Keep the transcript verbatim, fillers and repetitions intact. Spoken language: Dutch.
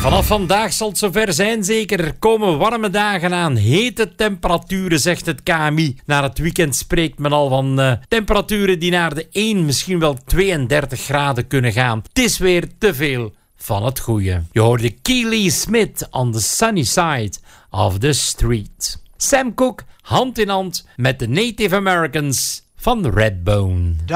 Vanaf vandaag zal het zover zijn, zeker. Er komen warme dagen aan, hete temperaturen, zegt het K M I. Na het weekend spreekt men al van uh, temperaturen die naar de één, misschien wel tweeëndertig graden kunnen gaan. Het is weer te veel van het goeie. Je hoorde Keely Smith on the sunny side of the street. Sam Cooke hand in hand met de Native Americans van Redbone.